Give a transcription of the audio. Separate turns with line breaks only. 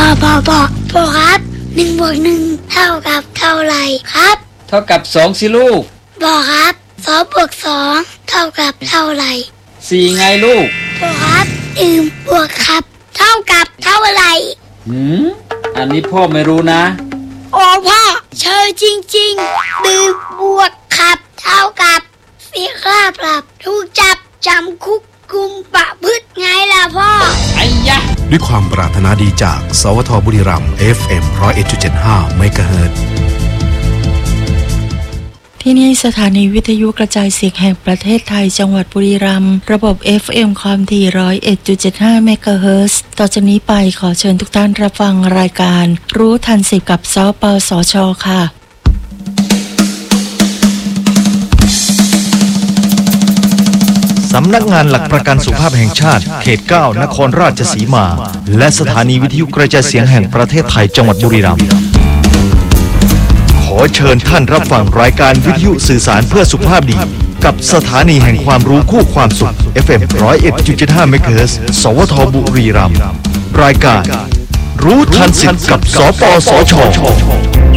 พ่อครับ1+1เท่ากับเท่าไหร่ครับ
เท่ากับ2สิลูก
พ่อครับ2+2เท่ากับเท่าไหร่
4ไงลูก
พ่อครับบวกครับเท่ากับเท่าไหร่
อันนี้พ่อไม่รู้นะ
พ่อเชยจริงๆบวกครับเท่ากับสีคราบลับถูกจับจำคุกกุมประพฤติไงล่ะพ่อ
ไอ้ยะ
ด้วยความปรารถนาดีจากสวทบุรีรัมย์ FM 101.75 เมกะเฮิรตซ์
ที่นี่สถานีวิทยุกระจายเสียงแห่งประเทศไทยจังหวัดบุรีรัมย์ระบบ FM ความถี่ 101.75 เมกะเฮิรตซ์ต่อจากนี้ไปขอเชิญทุกท่านรับฟังรายการรู้ทัน10กับสปสช.ค่ะ
สำนักงานหลักประกันสุขภาพแห่งชาติเขต 9 นครราชสีมาและสถานีวิทยุกระจายเสียงแห่งประเทศไทยจังหวัดบุรีรัมย์ขอเชิญท่านรับฟังรายการวิทยุสื่อสารเพื่อสุขภาพดีกับสถานีแห่งความรู้คู่ความสุข FM 101.75 เมกะเฮิรตซ์สวทบุรีรัมย์รายการรู้ทัน10กับสปสช